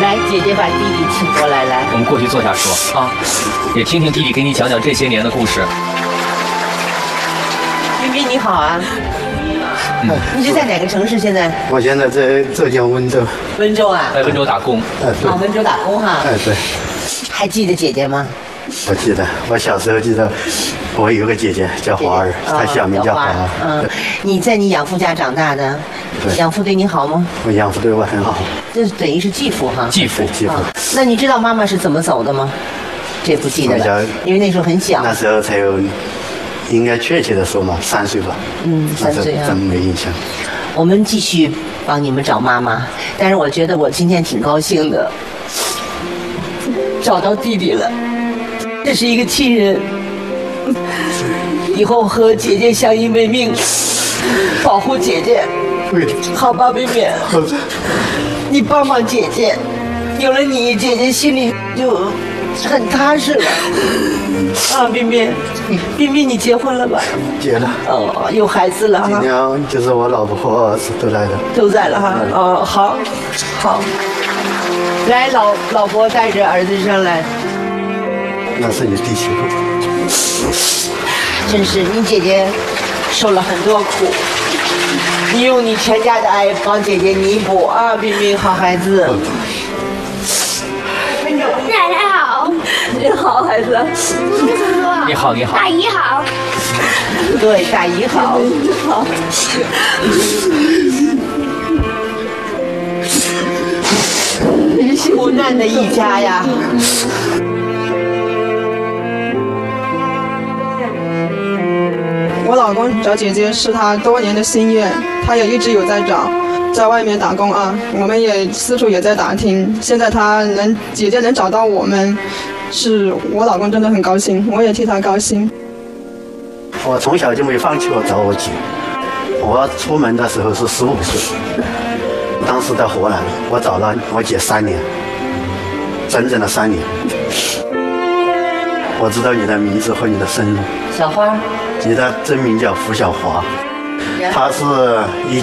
来，姐姐把弟弟请过来，来， 我们过去坐下说啊，也听听弟弟给你讲讲这些年的故事。 彬彬你好啊，你是在哪个城市现在？ 我现在在浙江温州。 温州啊？ 在温州打工。 对。 温州打工哈。 对。 还记得姐姐吗？ 我记得，我小时候记得，我有个姐姐叫华儿，她小名叫华儿。 你在你养父家长大的？对。养父对你好吗？ 我养父对我很好。 这等于是继父哈。 继父。 那你知道妈妈是怎么走的吗？这不记得了，因为那时候很小。 那时候才有，应该确切的说嘛，3岁吧。 3岁啊。 真没印象。 我们继续帮你们找妈妈，但是我觉得我今天挺高兴的，找到弟弟了。这是一个亲人，以后和姐姐相依为命，保护姐姐，好吧，彬彬？ 好的。 你帮帮姐姐，有了你，姐姐心里就很踏实了。啊，彬彬，彬彬，你结婚了吧？ 结了。 哦，有孩子了哈。 今年就是我老婆和儿子都来了。 都在了哈。哦，好，好。来，老婆带着儿子上来。 那是你弟媳妇。 真是，你姐姐受了很多苦，你用你全家的爱帮姐姐弥补啊，彬彬，好孩子。 奶奶好， 你好，孩子。 叔叔好。 你好，你好。 大姨好。 对，大姨好。好。苦难的一家呀。 我老公找姐姐是他多年的心愿，他也一直有在找，在外面打工啊，我们也四处也在打听。现在姐姐能找到我们，是我老公真的很高兴，我也替他高兴。 我从小就没放弃过找我姐。我出门的时候是15岁，当时在河南，我找了我姐3年，整整的3年。我知道你的名字和你的生日。 小花。 你的真名叫胡小华，她是